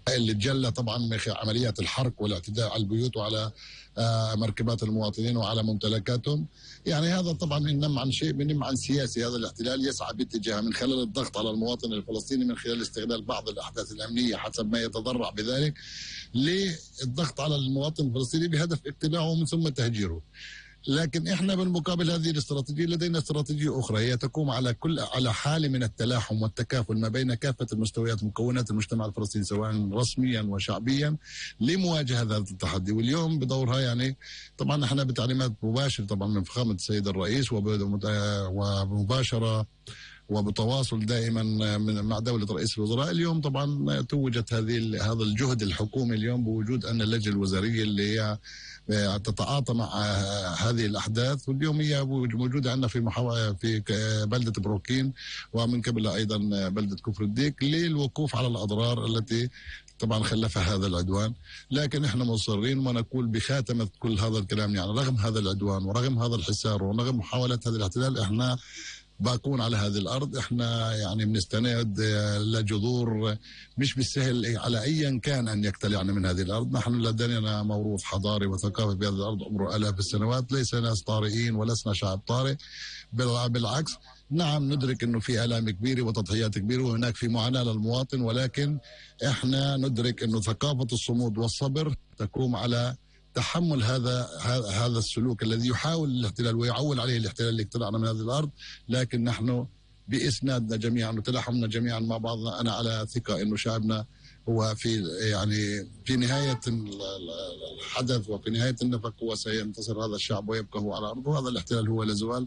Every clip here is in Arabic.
اللي تجلى طبعا من عمليات الحرق والاعتداء على البيوت وعلى مركبات المواطنين وعلى ممتلكاتهم. يعني هذا طبعا ينم عن شيء، بينم عن سياسي هذا الاحتلال يسعى باتجاه من خلال الضغط على المواطن الفلسطيني من خلال استغلال بعض الاحداث الامنيه حسب ما يتضرع بذلك للضغط على المواطن الفلسطيني بهدف ابتلاعه من ثم تهجيره. لكن احنا بالمقابل هذه الاستراتيجيه لدينا استراتيجيه اخرى هي تقوم على حاله من التلاحم والتكافل ما بين كافه المستويات مكونات المجتمع الفلسطيني سواء رسميا وشعبيا لمواجهه هذا التحدي. واليوم بدورها يعني طبعا احنا بتعليمات مباشره طبعا من فخامه السيد الرئيس ومباشره وبتواصل دائما مع دولة رئيس الوزراء. اليوم طبعا توجت هذا الجهد الحكومي اليوم بوجود أن اللجنة الوزارية اللي هي تتعاطى مع هذه الأحداث، واليوم هي موجودة عندنا في بلدة بروكين ومن قبلها أيضا بلدة كفر الديك للوقوف على الأضرار التي طبعا خلفها هذا العدوان. لكن احنا مصرين ونقول بخاتمة كل هذا الكلام يعني رغم هذا العدوان ورغم هذا الحصار ورغم محاولة هذا الاحتلال احنا باقون على هذه الأرض. احنا يعني بنستند لجذور مش بالسهل على أيا كان أن يقتلعنا من هذه الأرض. نحن لدينا موروث حضاري وثقافي بهذه الأرض عمره آلاف السنوات، ليس ناس طارئين ولسنا شعب طارئ، بالعكس نعم ندرك أنه في آلام كبيرة وتضحيات كبيرة وهناك في معاناة للمواطن، ولكن احنا ندرك أنه ثقافة الصمود والصبر تقوم على تحمل هذا السلوك الذي يحاول الاحتلال ويعول عليه الاحتلال اللي اقتلعنا من هذه الارض. لكن نحن باسنادنا جميعا وتلاحمنا جميعا مع بعضنا انا على ثقه انه شعبنا هو في نهايه الحدث وفي نهايه النفق هو سينتصر هذا الشعب ويبقى هو على ارضه، وهذا الاحتلال هو لا زوال.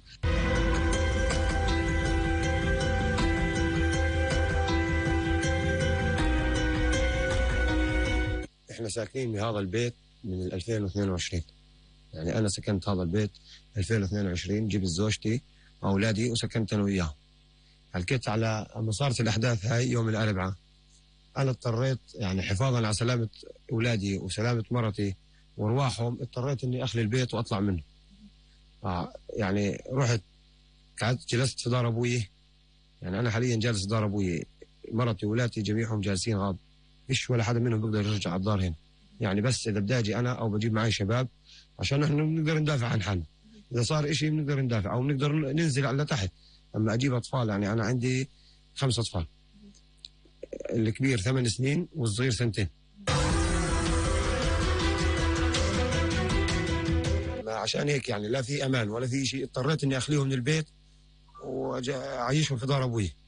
احنا ساكنين بهذا البيت من 2022. يعني أنا سكنت هذا البيت 2022، جبت زوجتي وأولادي وسكنت أنا وياهم. حكيت على مسارة الأحداث هاي يوم الأربعاء، أنا اضطريت يعني حفاظا على سلامة أولادي وسلامة مرتي وارواحهم اضطريت إني أخلي البيت وأطلع منه. يعني رحت قعدت جلست في دار أبوي. يعني أنا حاليا جالس في دار أبوي، مرتي وأولادي جميعهم جالسين غاب، فيش ولا حدا منهم بيقدر يرجع على الدار هنا. يعني بس إذا بدي أجي أنا أو بجيب معي شباب عشان نحن بنقدر ندافع عن حالنا، إذا صار إشي بنقدر ندافع أو بنقدر ننزل على تحت. أما أجيب أطفال، يعني أنا عندي 5 أطفال، الكبير 8 سنين والصغير 2 سنين. عشان هيك يعني لا في أمان ولا في شيء، اضطريت إني أخليهم من البيت وأعيشهم في دار أبوي.